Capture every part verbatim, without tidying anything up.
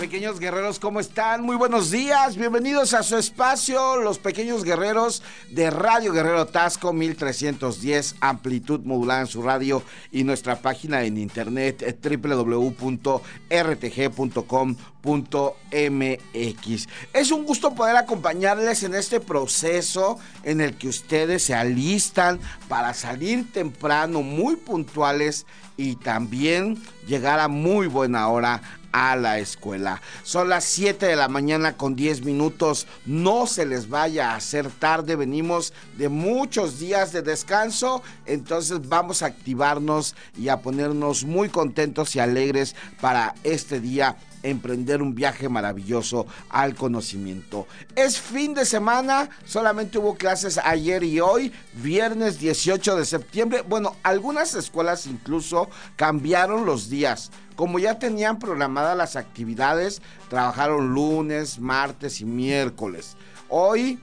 pequeños guerreros? ¿Cómo están? Muy buenos días, bienvenidos a su espacio, Los Pequeños Guerreros de Radio Guerrero Tasco mil trescientos diez, amplitud modulada en su radio y nuestra página en internet doble u doble u doble u punto r t g punto com punto m x. Es un gusto poder acompañarles en este proceso en el que ustedes se alistan para salir temprano, muy puntuales y también llegar a muy buena hora a la escuela. Son las siete de la mañana con diez minutos. No se les vaya a hacer tarde. Venimos de muchos días de descanso, entonces vamos a activarnos y a ponernos muy contentos y alegres para este día emprender un viaje maravilloso al conocimiento. Es fin de semana, solamente hubo clases ayer y hoy, viernes dieciocho de septiembre. Bueno, algunas escuelas incluso cambiaron los días. Como ya tenían programadas las actividades, trabajaron lunes, martes y miércoles. Hoy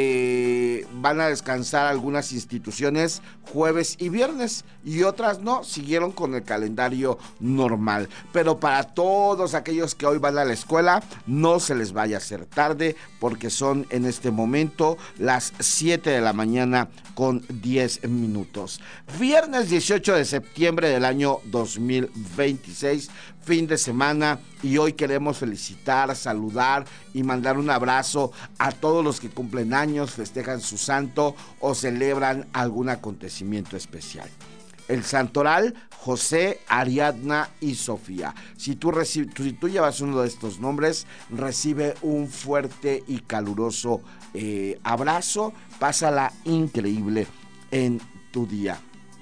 eh, van a descansar algunas instituciones jueves y viernes y otras no, siguieron con el calendario normal. Pero para todos aquellos que hoy van a la escuela, no se les vaya a hacer tarde porque son en este momento las siete de la mañana con diez minutos. Viernes dieciocho de septiembre del año dos mil veintiséis, fin de semana, y hoy queremos felicitar, saludar y mandar un abrazo a todos los que cumplen años, festejan su santo o celebran algún acontecimiento especial. El santoral: José, Ariadna y Sofía. Si tú, reci- si tú llevas uno de estos nombres, recibe un fuerte y caluroso eh, abrazo. Pásala increíble en tu día.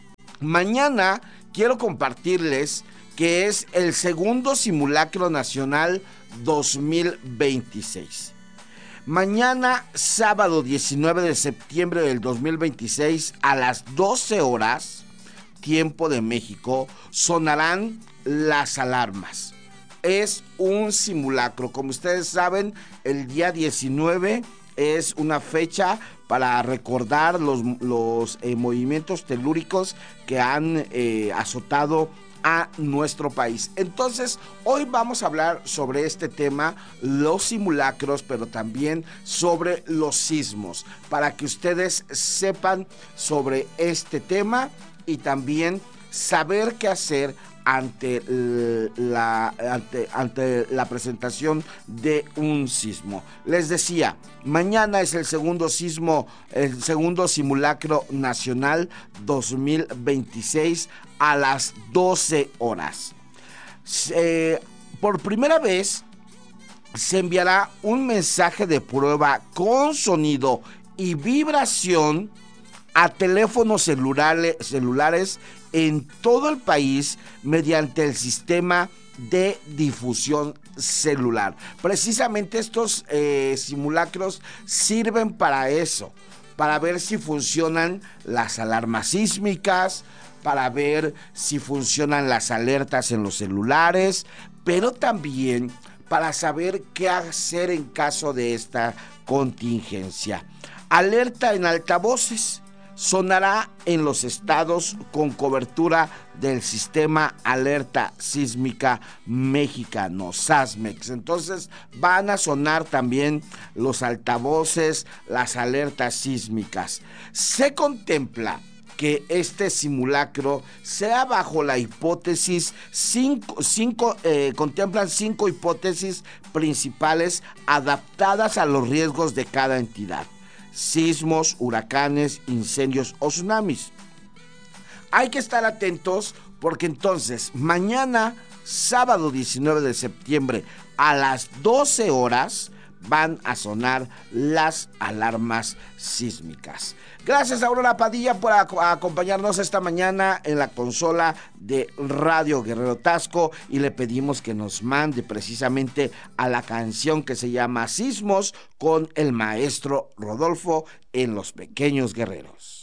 Mañana quiero compartirles que es el segundo simulacro nacional dos mil veintiséis. Mañana, sábado diecinueve de septiembre del dos mil veintiséis, a las doce horas, tiempo de México, sonarán las alarmas. Es un simulacro. Como ustedes saben, el día diecinueve es una fecha para recordar los, los eh, movimientos telúricos que han eh, azotado a nuestro país. Entonces, hoy vamos a hablar sobre este tema, los simulacros, pero también sobre los sismos, para que ustedes sepan sobre este tema y también saber qué hacer ante la, ante, ante la presentación de un sismo. Les decía, mañana es el segundo sismo, el segundo simulacro nacional dos mil veintiséis a las doce horas. Eh, por primera vez se enviará un mensaje de prueba con sonido y vibración a teléfonos celulares, celulares en todo el país mediante el sistema de difusión celular. Precisamente estos eh, simulacros sirven para eso, para ver si funcionan las alarmas sísmicas, para ver si funcionan las alertas en los celulares, pero también para saber qué hacer en caso de esta contingencia. Alerta en altavoces. Sonará en los estados con cobertura del sistema alerta sísmica mexicano, SASMEX. Entonces van a sonar también los altavoces, las alertas sísmicas. Se contempla que este simulacro sea bajo la hipótesis, cinco, cinco, eh, contemplan cinco hipótesis principales adaptadas a los riesgos de cada entidad: sismos, huracanes, incendios o tsunamis. Hay que estar atentos porque entonces mañana, sábado diecinueve de septiembre, a las doce horas, van a sonar las alarmas sísmicas. Gracias a Aurora Padilla por ac- acompañarnos esta mañana en la consola de Radio Guerrero Tasco, y le pedimos que nos mande precisamente a la canción que se llama Sismos con el maestro Rodolfo en Los Pequeños Guerreros.